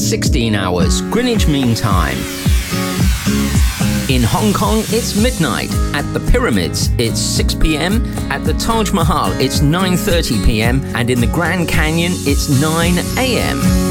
16 hours, Greenwich Mean Time. In Hong Kong, it's midnight. At the Pyramids, it's 6 p.m. At the Taj Mahal, it's 9:30 p.m. And in the Grand Canyon, it's 9 a.m.